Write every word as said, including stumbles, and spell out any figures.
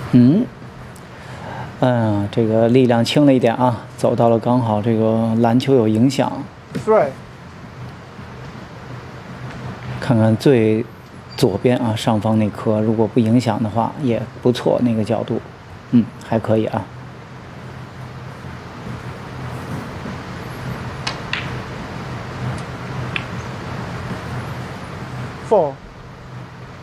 嗯，嗯，这个力量轻了一点啊，走到了刚好这个篮球有影响。 Right。 看看最左边啊，上方那颗，如果不影响的话，也不错，那个角度，嗯，还可以啊。 Four。